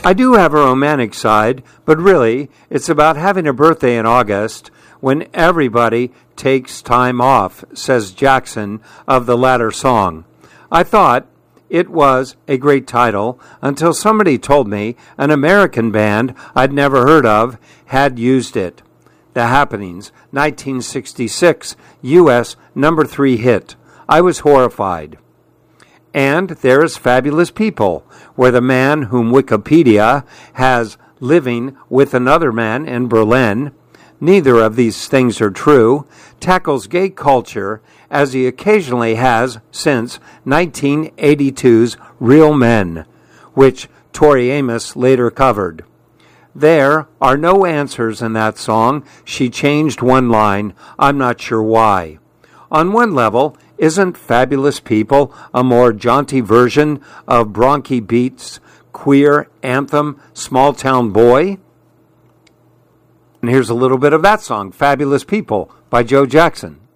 I do have a romantic side, but really, it's about having a birthday in August when everybody takes time off, says Jackson of the latter song. I thought it was a great title until somebody told me an American band I'd never heard of had used it. The Happenings, 1966, U.S. number 3 hit. I was horrified. And there is Fabulous People, where the man whom Wikipedia has living with another man in Berlin, neither of these things are true, tackles gay culture as he occasionally has since 1982's Real Men, which Tori Amos later covered. There are no answers in that song. She changed one line. I'm not sure why. On one level, isn't Fabulous People a more jaunty version of Bronchi Beat's queer anthem, Small Town Boy? And here's a little bit of that song, Fabulous People, by Joe Jackson.